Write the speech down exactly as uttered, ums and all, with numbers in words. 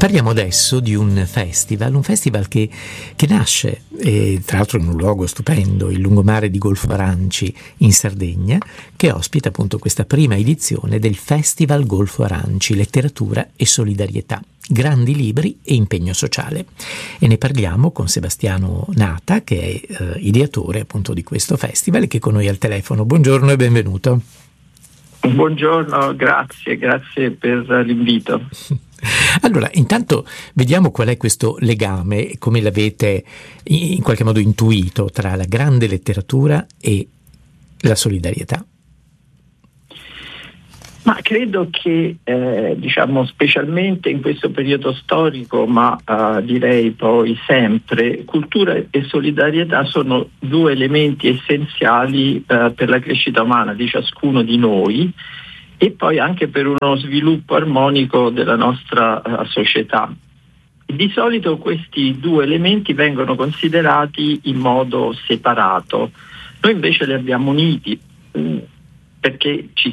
Parliamo adesso di un festival, un festival che, che nasce, eh, tra l'altro in un luogo stupendo, il lungomare di Golfo Aranci in Sardegna, che ospita appunto questa prima edizione del Festival Golfo Aranci, letteratura e solidarietà, grandi libri e impegno sociale. E ne parliamo con Sebastiano Nata, che è eh, ideatore appunto di questo festival e che è con noi al telefono. Buongiorno e benvenuto. Buongiorno, grazie, grazie per l'invito. Allora, intanto vediamo qual è questo legame e come l'avete in qualche modo intuito tra la grande letteratura e la solidarietà. Ma credo che, eh, diciamo, specialmente in questo periodo storico, ma eh, direi poi sempre, cultura e solidarietà sono due elementi essenziali eh, per la crescita umana di ciascuno di noi e poi anche per uno sviluppo armonico della nostra uh, società. Di solito questi due elementi vengono considerati in modo separato, noi invece li abbiamo uniti mh, perché ci